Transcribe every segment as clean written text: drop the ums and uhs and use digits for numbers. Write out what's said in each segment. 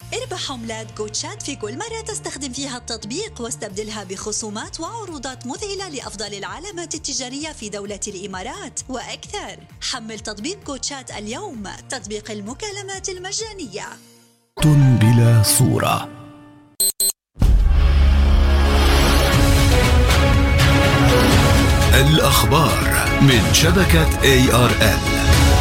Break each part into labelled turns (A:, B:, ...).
A: اربح عملات جوتشات في كل مرة تستخدم فيها التطبيق واستبدلها بخصومات وعروضات مذهلة لأفضل العلامات التجارية في دولة الإمارات وأكثر. حمل تطبيق جوتشات اليوم، تطبيق المكالمات المجانية.
B: بلا صورة. الأخبار من شبكة ARN.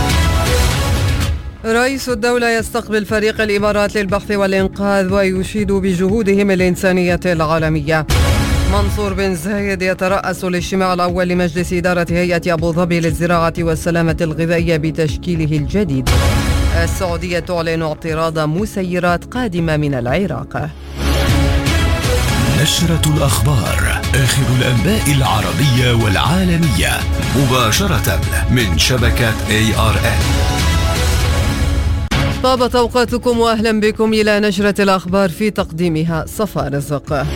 C: رئيس الدولة يستقبل فريق الإمارات للبحث والإنقاذ ويشيد بجهودهم الإنسانية العالمية. منصور بن زايد يترأس الاجتماع الأول لمجلس إدارة هيئة أبو ظبي للزراعة والسلامة الغذائية بتشكيله الجديد. السعودية تعلن اعتراض مسيرات قادمة من العراق.
B: نشرة الأخبار، آخر الأنباء العربية والعالمية، مباشرة من شبكة ARN.
C: طابت أوقاتكم وأهلا بكم إلى نشرة الأخبار، في تقديمها صفاء رزق.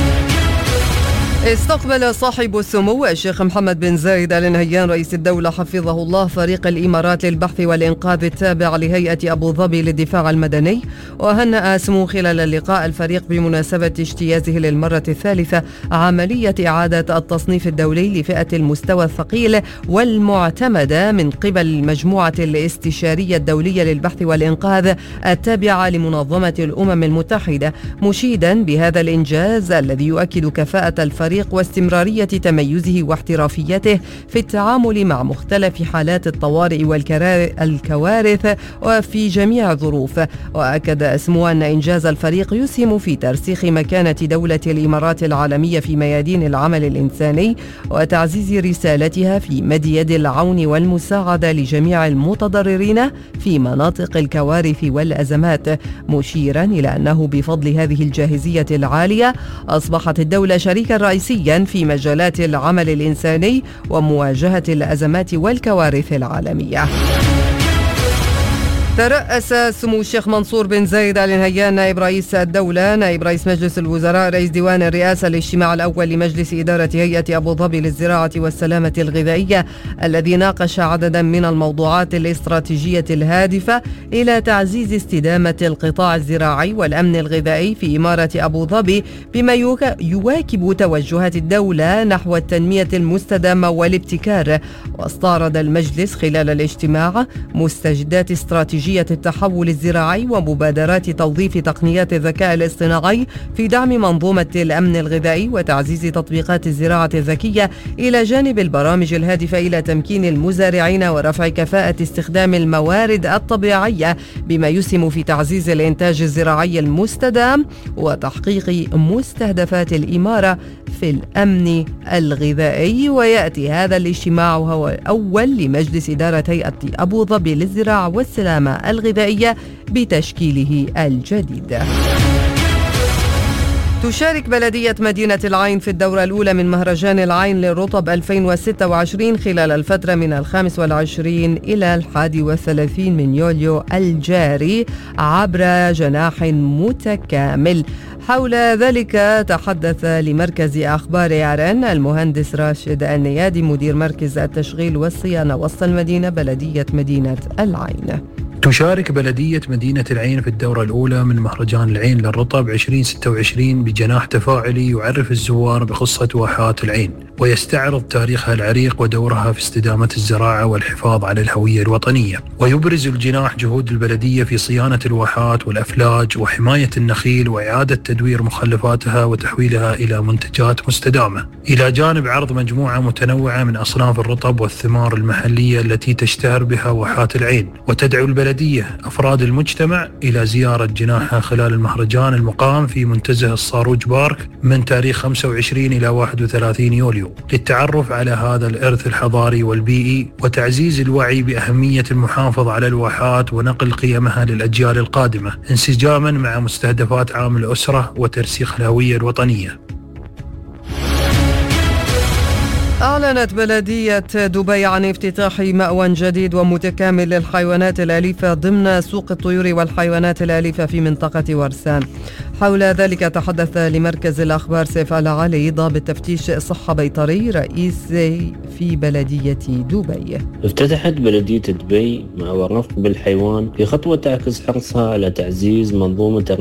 C: استقبل صاحب السمو الشيخ محمد بن زايد آل نهيان رئيس الدولة حفظه الله فريق الإمارات للبحث والإنقاذ التابع لهيئة أبو ظبي للدفاع المدني. وهنأ سمو خلال اللقاء الفريق بمناسبة اجتيازه للمرة الثالثة عملية إعادة التصنيف الدولي لفئة المستوى الثقيل والمعتمدة من قبل المجموعة الاستشارية الدولية للبحث والإنقاذ التابعة لمنظمة الأمم المتحدة، مشيدا بهذا الإنجاز الذي يؤكد كفاءة الفريق واستمرارية تميزه واحترافيته في التعامل مع مختلف حالات الطوارئ والكوارث وفي جميع الظروف. وأكد اسمو أن إنجاز الفريق يسهم في ترسيخ مكانة دولة الإمارات العالمية في ميادين العمل الإنساني وتعزيز رسالتها في مد يد العون والمساعدة لجميع المتضررين في مناطق الكوارث والأزمات، مشيرا إلى أنه بفضل هذه الجاهزية العالية أصبحت الدولة شريكا رئيسيا في مجالات العمل الإنساني ومواجهة الأزمات والكوارث العالمية. ترأس سمو الشيخ منصور بن زايد آل نهيان نائب رئيس الدولة نائب رئيس مجلس الوزراء رئيس ديوان الرئاسة الاجتماع الأول لمجلس إدارة هيئة أبو ظبي للزراعة والسلامة الغذائية، الذي ناقش عددا من الموضوعات الاستراتيجية الهادفة إلى تعزيز استدامة القطاع الزراعي والأمن الغذائي في إمارة أبو ظبي، بما يواكب توجهات الدولة نحو التنمية المستدامة والابتكار. واستعرض المجلس خلال الاجتماع مستجدات استراتيجية التحول الزراعي ومبادرات توظيف تقنيات الذكاء الاصطناعي في دعم منظومة الأمن الغذائي وتعزيز تطبيقات الزراعة الذكية، إلى جانب البرامج الهادفة إلى تمكين المزارعين ورفع كفاءة استخدام الموارد الطبيعية، بما يسهم في تعزيز الإنتاج الزراعي المستدام وتحقيق مستهدفات الإمارة في الأمن الغذائي. ويأتي هذا الاجتماع وهو الأول لمجلس إدارة هيئة أبو ظبي للزراعة والسلامة الغذائية بتشكيله الجديد. تشارك بلدية مدينة العين في الدورة الأولى من مهرجان العين للرطب 2026 خلال الفترة من 25 إلى 31 من يوليو الجاري عبر جناح متكامل. حول ذلك تحدث لمركز أخبار ARN المهندس راشد النيادي مدير مركز التشغيل والصيانة وسط المدينة بلدية مدينة العين.
D: تشارك بلدية مدينة العين في الدورة الأولى من مهرجان العين للرطب 2026 بجناح تفاعلي يعرف الزوار بقصة واحات العين ويستعرض تاريخها العريق ودورها في استدامة الزراعة والحفاظ على الهوية الوطنية. ويبرز الجناح جهود البلدية في صيانة الواحات والأفلاج وحماية النخيل وإعادة تدوير مخلفاتها وتحويلها إلى منتجات مستدامة، إلى جانب عرض مجموعة متنوعة من أصناف الرطب والثمار المحلية التي تشتهر بها واحات العين. وتدعو البلدية أفراد المجتمع إلى زيارة جناحها خلال المهرجان المقام في منتزه الصاروج بارك من تاريخ 25 إلى 31 يوليو للتعرف على هذا الإرث الحضاري والبيئي وتعزيز الوعي بأهمية المحافظة على الواحات ونقل قيمها للأجيال القادمة انسجاما مع مستهدفات عام الأسرة وترسيخ الهوية الوطنية.
C: أعلنت بلدية دبي عن افتتاح مأوى جديد ومتكامل للحيوانات الأليفة ضمن سوق الطيور والحيوانات الأليفة في منطقة ورسان. حول ذلك تحدث لمركز الأخبار سيف العلي ضابط تفتيش صحة بيطري رئيس في بلدية دبي.
E: افتتحت بلدية دبي مأوى الرفق بالحيوان في خطوة تعكس حرصها على تعزيز منظومة